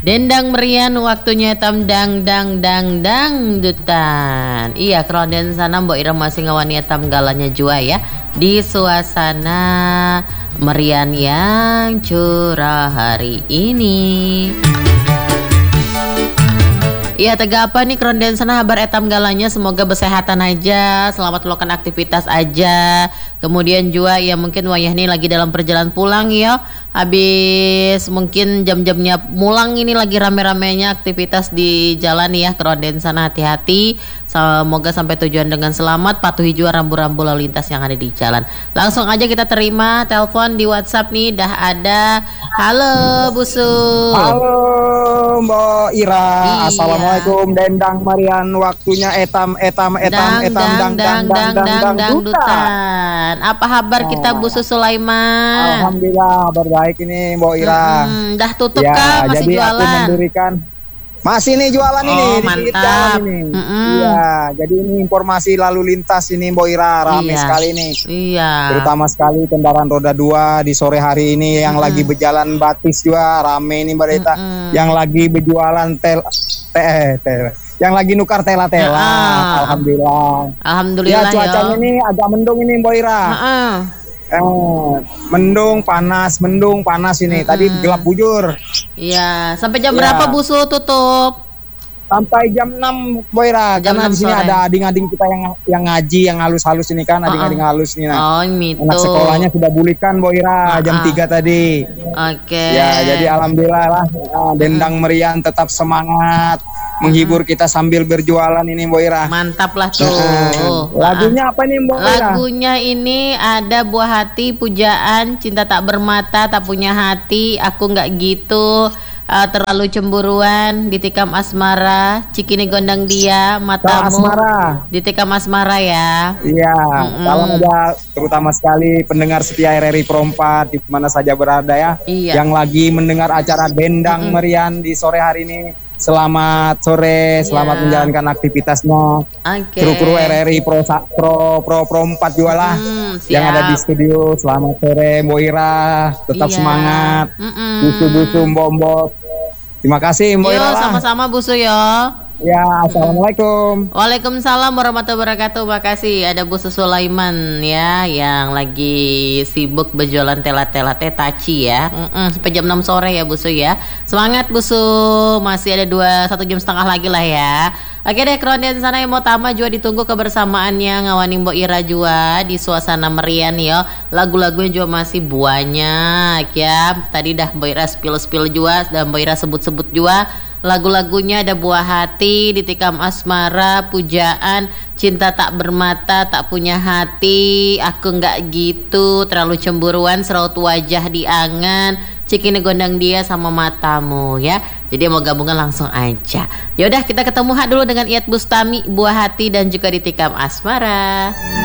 Dendang merian waktunya tam dang dutan. Iya keronden sana Mbok Ira masih ngawani tam galanya jua ya. Di suasana merian yang curah hari ini. Iya tega apa nih keronden sana habar etam galanya, semoga kesehatan aja, selamat melakukan aktivitas aja. Kemudian juga ya mungkin wayah nih lagi dalam perjalanan pulang ya. Habis mungkin jam-jamnya mulang ini lagi rame-ramenya aktivitas di jalan ya keronden sana, hati-hati. Semoga sampai tujuan dengan selamat, patuhi juga rambu-rambu lalu lintas yang ada di jalan. Langsung aja kita terima telepon di WhatsApp nih, dah ada. Halo Busu. Halo Mbak Ira. Iya. Assalamualaikum Dendang Marian, waktunya etam dutan. Apa kabar kita Busu Sulaiman? Alhamdulillah kabar baik ini Mbak Ira. Dah tutup ya, kah masih jadi jualan? Aku mendirikan masih nih jualan ini di pinggir jalan ini. Iya, jadi ini informasi lalu lintas ini Mbak Ira, ramai sekali nih. Iya. Terutama sekali kendaraan roda 2 di sore hari ini yang lagi berjalan batis juga rame ini Mbak Rita. Yang lagi berjualan yang lagi nukar tela-tela. Alhamdulillah ya. Cuacanya ini agak mendung ini Mbak Ira. Mendung panas ini. Tadi gelap bujur. Iya, sampai jam berapa Busu tutup? Sampai jam 6 Boira, karena di sini sore. Ada ading-ading kita yang ngaji, yang halus-halus ini kan, ading-ading halus nih. Nah. Anak sekolahnya sudah bulikan Boira jam 3 tadi. Oke. Ya, jadi alhamdulillah lah, Dendang Merian tetap semangat menghibur kita sambil berjualan ini Boira. Mantap lah tuh. Lagunya apa nih Boira? Lagunya ini ada Buah Hati, Pujaan, Cinta Tak Bermata, Tak Punya Hati, Aku Nggak Gitu, Terlalu Cemburuan, Ditikam Asmara, Cikini Gondang Dia, Matamu, Ditikam Asmara ya. Iya, salam aja terutama sekali pendengar setia RRI Pro 4 di mana saja berada ya. Yang lagi mendengar acara Dendang Merian di sore hari ini. Selamat sore, selamat menjalankan aktivitasnya. Kru-kru RRI Pro 4 juga lah yang ada di studio. Selamat sore Mbok Ira, tetap semangat. Busu-busu mbok-mbok. Terima kasih Mbok Ira. Sama-sama Busu ya. Ya, assalamualaikum. Waalaikumsalam warahmatullahi wabarakatuh. Makasih ada Busu Sulaiman ya yang lagi sibuk berjualan tela-tela taci ya. Sampai jam 6 sore ya Busu ya. Semangat Busu, masih ada 1 jam setengah lagi lah ya. Oke deh keronden sana yang mau tama juga ditunggu kebersamaannya ngawani Mbok Ira juga di suasana merian ya. Lagu-lagunya juga masih banyak ya. Tadi dah Mbok Ira spill juga dan Mbok Ira sebut-sebut juga. Lagu-lagunya ada Buah Hati, Ditikam Asmara, Pujaan, Cinta Tak Bermata, Tak Punya Hati, Aku Nggak Gitu, Terlalu Cemburuan, Seraut Wajah di Angan, Cikini Gondang Dia, sama Matamu ya. Jadi mau gabungan langsung aja. Yaudah kita ketemu dulu dengan Iyat Bustami, Buah Hati dan juga Ditikam Asmara.